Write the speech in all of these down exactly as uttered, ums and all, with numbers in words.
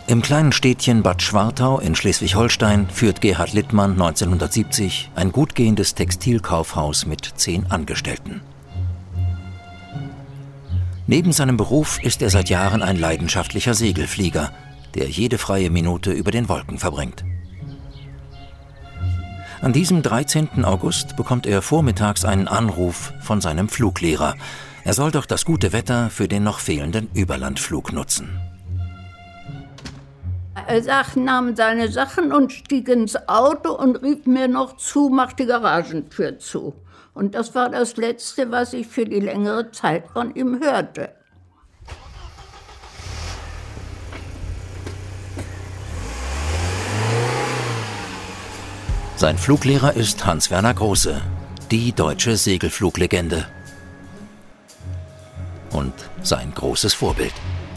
Im kleinen Städtchen Bad Schwartau in Schleswig-Holstein führt Gerhard Littmann neunzehnhundertsiebzig ein gut gehendes Textilkaufhaus mit zehn Angestellten. Neben seinem Beruf ist er seit Jahren ein leidenschaftlicher Segelflieger, der jede freie Minute über den Wolken verbringt. An diesem dreizehnten August bekommt er vormittags einen Anruf von seinem Fluglehrer. Er soll doch das gute Wetter für den noch fehlenden Überlandflug nutzen. Er sagt, nahm seine Sachen und stieg ins Auto und rief mir noch zu, mach die Garagentür zu. Und das war das Letzte, was ich für die längere Zeit von ihm hörte. Sein Fluglehrer ist Hans-Werner Große, die deutsche Segelfluglegende. Und sein großes Vorbild.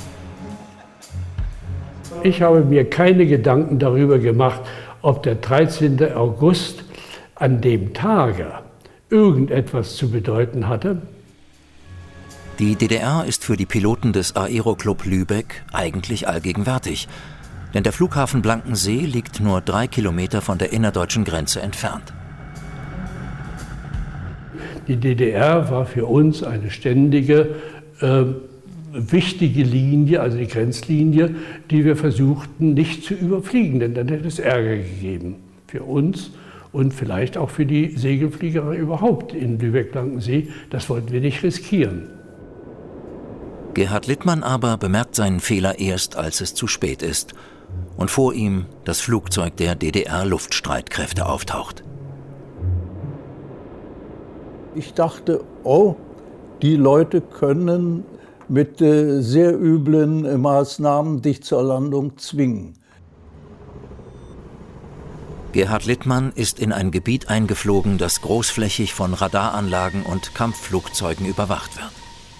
Ich habe mir keine Gedanken darüber gemacht, ob der dreizehnte August an dem Tage irgendetwas zu bedeuten hatte. Die D D R ist für die Piloten des Aeroclub Lübeck eigentlich allgegenwärtig. Denn der Flughafen Blankensee liegt nur drei Kilometer von der innerdeutschen Grenze entfernt. Die D D R war für uns eine ständige, äh, wichtige Linie, also die Grenzlinie, die wir versuchten nicht zu überfliegen, denn dann hätte es Ärger gegeben für uns und vielleicht auch für die Segelflieger überhaupt in Lübeck-Blankensee. Das wollten wir nicht riskieren. Gerhard Littmann aber bemerkt seinen Fehler erst, als es zu spät ist und vor ihm das Flugzeug der D D R-Luftstreitkräfte auftaucht. Ich dachte, oh, die Leute können mit äh, sehr üblen äh, Maßnahmen dich zur Landung zwingen. Gerhard Littmann ist in ein Gebiet eingeflogen, das großflächig von Radaranlagen und Kampfflugzeugen überwacht wird.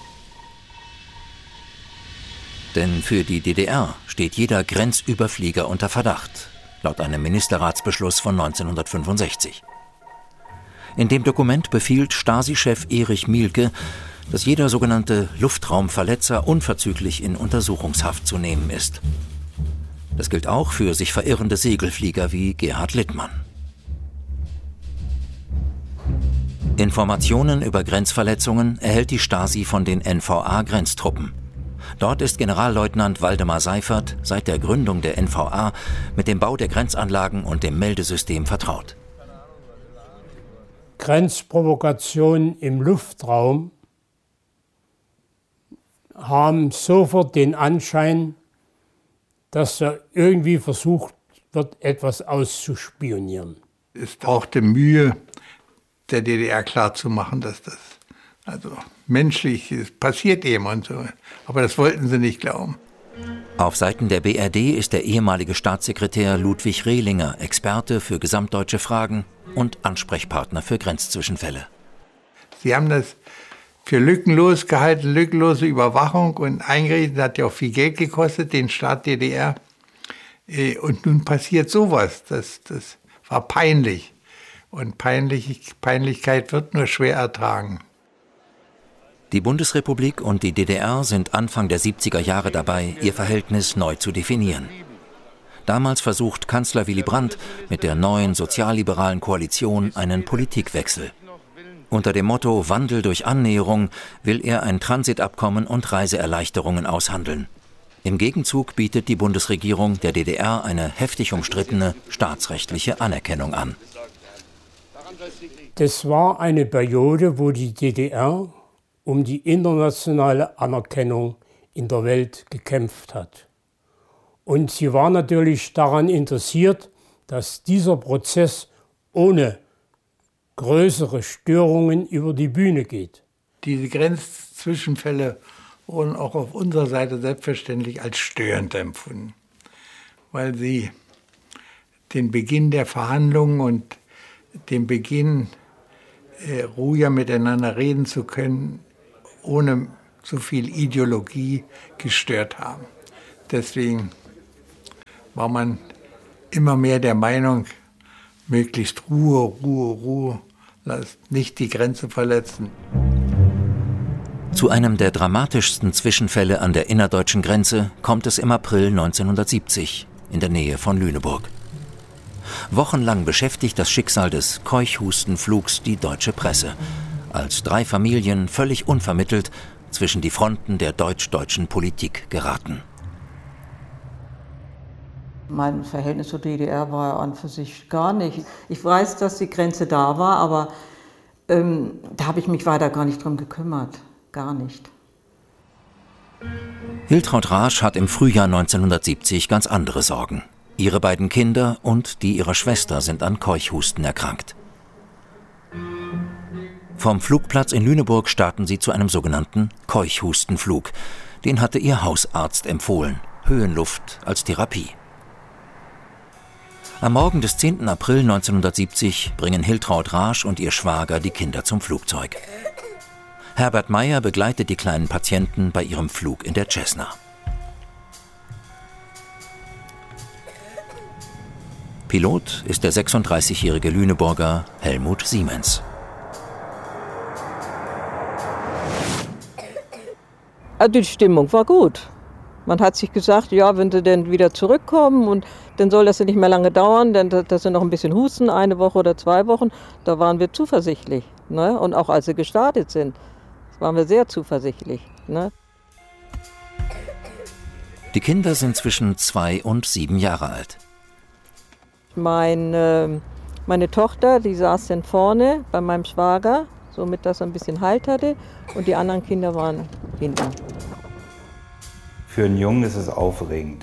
Denn für die D D R steht jeder Grenzüberflieger unter Verdacht, laut einem Ministerratsbeschluss von neunzehnhundertfünfundsechzig. In dem Dokument befiehlt Stasi-Chef Erich Mielke, dass jeder sogenannte Luftraumverletzer unverzüglich in Untersuchungshaft zu nehmen ist. Das gilt auch für sich verirrende Segelflieger wie Gerhard Littmann. Informationen über Grenzverletzungen erhält die Stasi von den N V A-Grenztruppen. Dort ist Generalleutnant Waldemar Seifert seit der Gründung der N V A mit dem Bau der Grenzanlagen und dem Meldesystem vertraut. Grenzprovokationen im Luftraum haben sofort den Anschein, dass da irgendwie versucht wird, etwas auszuspionieren. Es brauchte Mühe, der D D R klarzumachen, dass das also menschlich ist, passiert eben und so. Aber das wollten sie nicht glauben. Auf Seiten der B R D ist der ehemalige Staatssekretär Ludwig Rehlinger Experte für gesamtdeutsche Fragen und Ansprechpartner für Grenzzwischenfälle. Sie haben das für lückenlos gehalten, lückenlose Überwachung und eingerichtet, hat ja auch viel Geld gekostet, den Staat D D R. Und nun passiert sowas, das, das war peinlich. Und peinlich, Peinlichkeit wird nur schwer ertragen. Die Bundesrepublik und die D D R sind Anfang der siebziger Jahre dabei, ihr Verhältnis neu zu definieren. Damals versucht Kanzler Willy Brandt mit der neuen sozialliberalen Koalition einen Politikwechsel. Unter dem Motto Wandel durch Annäherung will er ein Transitabkommen und Reiseerleichterungen aushandeln. Im Gegenzug bietet die Bundesregierung der D D R eine heftig umstrittene staatsrechtliche Anerkennung an. Das war eine Periode, wo die D D R um die internationale Anerkennung in der Welt gekämpft hat. Und sie war natürlich daran interessiert, dass dieser Prozess ohne größere Störungen über die Bühne geht. Diese Grenzzwischenfälle wurden auch auf unserer Seite selbstverständlich als störend empfunden, weil sie den Beginn der Verhandlungen und den Beginn, äh, ruhiger miteinander reden zu können, ohne zu viel Ideologie gestört haben. Deswegen war man immer mehr der Meinung, möglichst Ruhe, Ruhe, Ruhe, lasst nicht die Grenze verletzen. Zu einem der dramatischsten Zwischenfälle an der innerdeutschen Grenze kommt es im April neunzehnhundertsiebzig in der Nähe von Lüneburg. Wochenlang beschäftigt das Schicksal des Keuchhustenflugs die deutsche Presse, als drei Familien völlig unvermittelt zwischen die Fronten der deutsch-deutschen Politik geraten. Mein Verhältnis zur D D R war an für sich gar nicht. Ich weiß, dass die Grenze da war, aber ähm, da habe ich mich weiter gar nicht drum gekümmert. Gar nicht. Hiltraud Raasch hat im Frühjahr neunzehnhundertsiebzig ganz andere Sorgen. Ihre beiden Kinder und die ihrer Schwester sind an Keuchhusten erkrankt. Vom Flugplatz in Lüneburg starten sie zu einem sogenannten Keuchhustenflug. Den hatte ihr Hausarzt empfohlen. Höhenluft als Therapie. Am Morgen des zehnten April neunzehnhundertsiebzig bringen Hiltraud Raasch und ihr Schwager die Kinder zum Flugzeug. Herbert Meyer begleitet die kleinen Patienten bei ihrem Flug in der Cessna. Pilot ist der sechsunddreißigjährige Lüneburger Helmut Siemens. Also die Stimmung war gut. Man hat sich gesagt, ja, wenn sie denn wieder zurückkommen, und dann soll das ja nicht mehr lange dauern, denn das sind noch ein bisschen Husten, eine Woche oder zwei Wochen, da waren wir zuversichtlich. Ne? Und auch als sie gestartet sind, waren wir sehr zuversichtlich. Ne? Die Kinder sind zwischen zwei und sieben Jahre alt. Meine, meine Tochter, die saß dann vorne bei meinem Schwager, somit dass er ein bisschen Halt hatte, und die anderen Kinder waren hinten. Für einen Jungen ist es aufregend.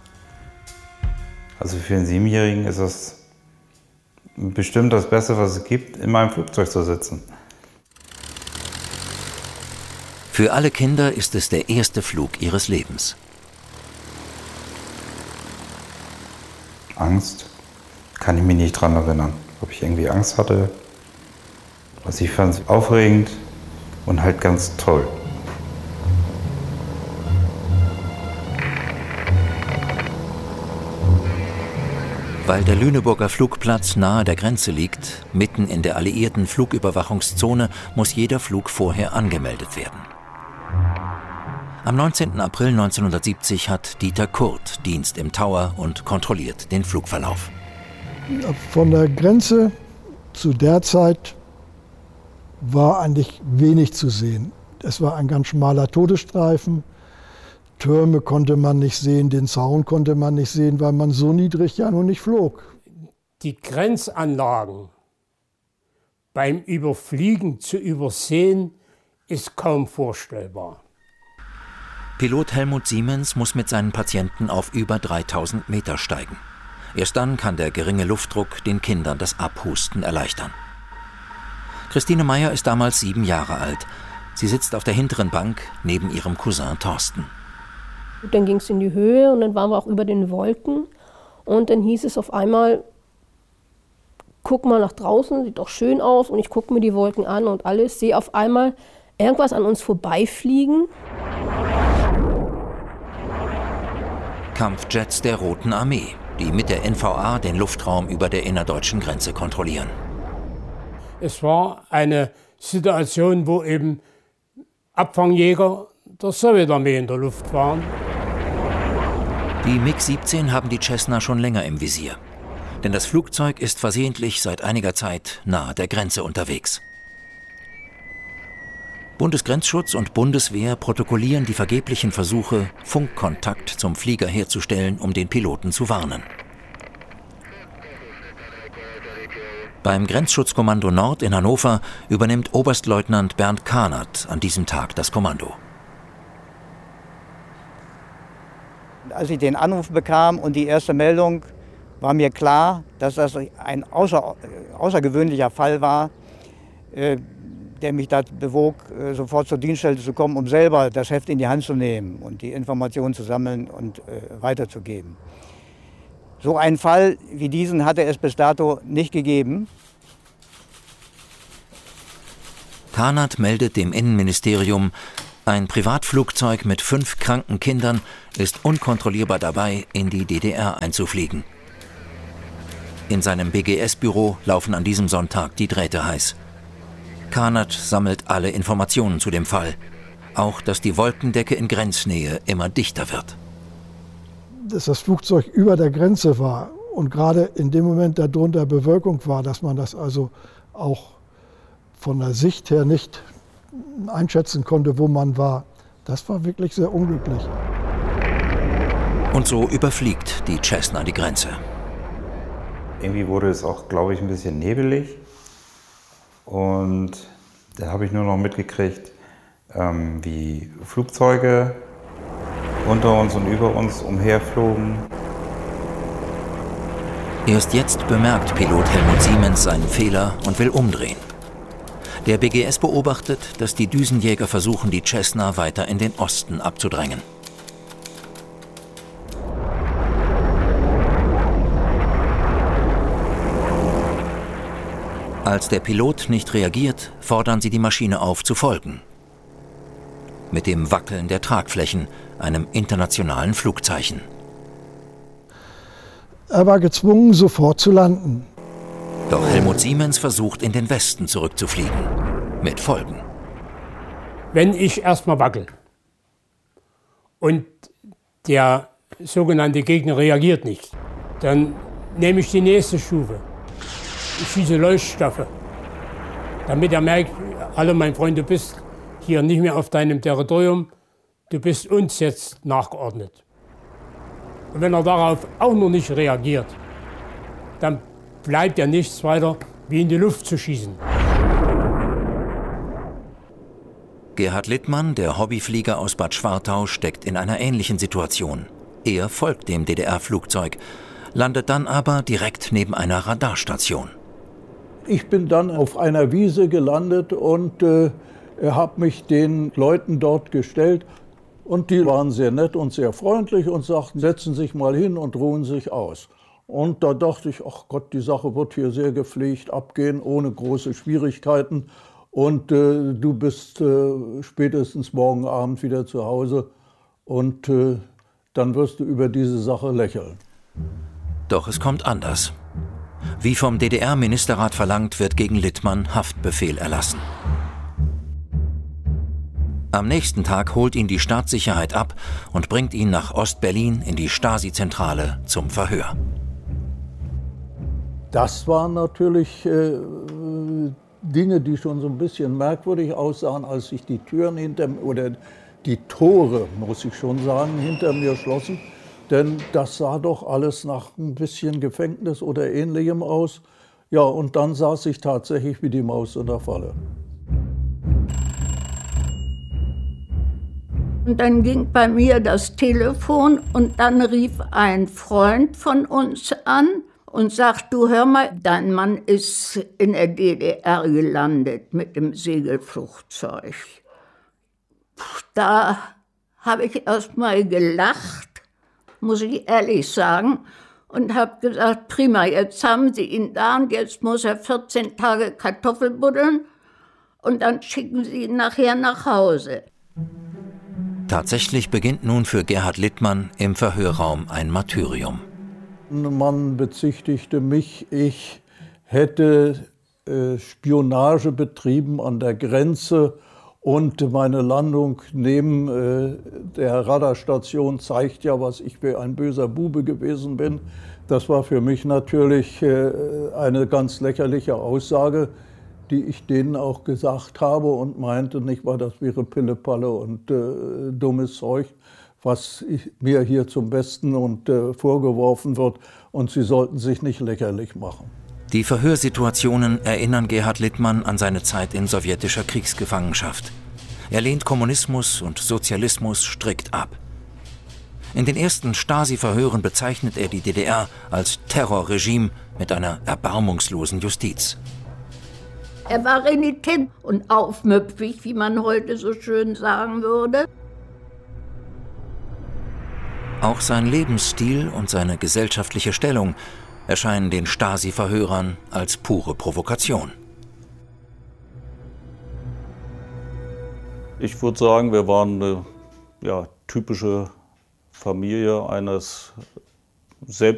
Also für einen Siebenjährigen ist es bestimmt das Beste, was es gibt, in meinem Flugzeug zu sitzen. Für alle Kinder ist es der erste Flug ihres Lebens. Angst kann ich mich nicht dran erinnern, ob ich irgendwie Angst hatte. Also ich fand es aufregend und halt ganz toll. Weil der Lüneburger Flugplatz nahe der Grenze liegt, mitten in der alliierten Flugüberwachungszone, muss jeder Flug vorher angemeldet werden. Am neunzehnten April neunzehnhundertsiebzig hat Dieter Kurt Dienst im Tower und kontrolliert den Flugverlauf. Von der Grenze zu der Zeit war eigentlich wenig zu sehen. Es war ein ganz schmaler Todesstreifen. Türme konnte man nicht sehen, den Zaun konnte man nicht sehen, weil man so niedrig ja nun nicht flog. Die Grenzanlagen beim Überfliegen zu übersehen, ist kaum vorstellbar. Pilot Helmut Siemens muss mit seinen Patienten auf über dreitausend Meter steigen. Erst dann kann der geringe Luftdruck den Kindern das Abhusten erleichtern. Christine Meyer ist damals sieben Jahre alt. Sie sitzt auf der hinteren Bank neben ihrem Cousin Thorsten. Dann ging es in die Höhe und dann waren wir auch über den Wolken. Und dann hieß es auf einmal, guck mal nach draußen, sieht doch schön aus. Und ich gucke mir die Wolken an und alles, sehe auf einmal irgendwas an uns vorbeifliegen. Kampfjets der Roten Armee, die mit der N V A den Luftraum über der innerdeutschen Grenze kontrollieren. Es war eine Situation, wo eben Abfangjäger der Sowjetarmee in der Luft waren. Die MiG siebzehn haben die Cessna schon länger im Visier. Denn das Flugzeug ist versehentlich seit einiger Zeit nahe der Grenze unterwegs. Bundesgrenzschutz und Bundeswehr protokollieren die vergeblichen Versuche, Funkkontakt zum Flieger herzustellen, um den Piloten zu warnen. Beim Grenzschutzkommando Nord in Hannover übernimmt Oberstleutnant Bernd Kahnert an diesem Tag das Kommando. Als ich den Anruf bekam und die erste Meldung, war mir klar, dass das ein außer, außergewöhnlicher Fall war, äh, der mich da bewog, äh, sofort zur Dienststelle zu kommen, um selber das Heft in die Hand zu nehmen und die Informationen zu sammeln und äh, weiterzugeben. So einen Fall wie diesen hatte es bis dato nicht gegeben. Kahnert meldet dem Innenministerium, ein Privatflugzeug mit fünf kranken Kindern ist unkontrollierbar dabei, in die D D R einzufliegen. In seinem B G S-Büro laufen an diesem Sonntag die Drähte heiß. Kahnert sammelt alle Informationen zu dem Fall. Auch, dass die Wolkendecke in Grenznähe immer dichter wird. Dass das Flugzeug über der Grenze war und gerade in dem Moment darunter Bewölkung war, dass man das also auch von der Sicht her nicht einschätzen konnte, wo man war, das war wirklich sehr unglücklich. Und so überfliegt die Cessna die Grenze. Irgendwie wurde es auch, glaube ich, ein bisschen nebelig. Und da habe ich nur noch mitgekriegt, ähm, wie Flugzeuge unter uns und über uns umherflogen. Erst jetzt bemerkt Pilot Helmut Siemens seinen Fehler und will umdrehen. Der B G S beobachtet, dass die Düsenjäger versuchen, die Cessna weiter in den Osten abzudrängen. Als der Pilot nicht reagiert, fordern sie die Maschine auf, zu folgen. Mit dem Wackeln der Tragflächen, einem internationalen Flugzeichen. Er war gezwungen, sofort zu landen. Doch Helmut Siemens versucht, in den Westen zurückzufliegen. Mit Folgen. Wenn ich erstmal wackel und der sogenannte Gegner reagiert nicht, dann nehme ich die nächste Stufe. Ich schieße Leuchtstoffe, damit er merkt, hallo mein Freund, du bist hier nicht mehr auf deinem Territorium, du bist uns jetzt nachgeordnet. Und wenn er darauf auch noch nicht reagiert, dann bleibt ja nichts weiter, wie in die Luft zu schießen. Gerhard Littmann, der Hobbyflieger aus Bad Schwartau, steckt in einer ähnlichen Situation. Er folgt dem D D R-Flugzeug, landet dann aber direkt neben einer Radarstation. Ich bin dann auf einer Wiese gelandet und äh, habe mich den Leuten dort gestellt. Und die waren sehr nett und sehr freundlich und sagten, setzen Sie sich mal hin und ruhen sich aus. Und da dachte ich, ach Gott, die Sache wird hier sehr gepflegt abgehen, ohne große Schwierigkeiten. Und äh, du bist äh, spätestens morgen Abend wieder zu Hause und äh, dann wirst du über diese Sache lächeln. Doch es kommt anders. Wie vom D D R-Ministerrat verlangt, wird gegen Littmann Haftbefehl erlassen. Am nächsten Tag holt ihn die Staatssicherheit ab und bringt ihn nach Ost-Berlin in die Stasi-Zentrale zum Verhör. Das waren natürlich äh, Dinge, die schon so ein bisschen merkwürdig aussahen, als sich die Türen hinter mir, oder die Tore, muss ich schon sagen, hinter mir schlossen. Denn das sah doch alles nach ein bisschen Gefängnis oder Ähnlichem aus. Ja, und dann saß ich tatsächlich wie die Maus in der Falle. Und dann ging bei mir das Telefon und dann rief ein Freund von uns an und sagt, du hör mal, dein Mann ist in der D D R gelandet mit dem Segelflugzeug. Da habe ich erst mal gelacht, muss ich ehrlich sagen, und habe gesagt, prima, jetzt haben Sie ihn da und jetzt muss er vierzehn Tage Kartoffel buddeln und dann schicken Sie ihn nachher nach Hause. Tatsächlich beginnt nun für Gerhard Littmann im Verhörraum ein Martyrium. Man bezichtigte mich, ich hätte äh, Spionage betrieben an der Grenze und meine Landung neben äh, der Radarstation zeigt ja, was ich für ein böser Bube gewesen bin. Das war für mich natürlich äh, eine ganz lächerliche Aussage, die ich denen auch gesagt habe und meinte, nicht wahr, das wäre Pillepalle und äh, dummes Zeug, was ich, mir hier zum Besten und äh, vorgeworfen wird, und sie sollten sich nicht lächerlich machen. Die Verhörsituationen erinnern Gerhard Littmann an seine Zeit in sowjetischer Kriegsgefangenschaft. Er lehnt Kommunismus und Sozialismus strikt ab. In den ersten Stasi-Verhören bezeichnet er die D D R als Terrorregime mit einer erbarmungslosen Justiz. Er war renitent und aufmüpfig, wie man heute so schön sagen würde. Auch sein Lebensstil und seine gesellschaftliche Stellung erscheinen den Stasi-Verhörern als pure Provokation. Ich würde sagen, wir waren eine ja, typische Familie eines selbst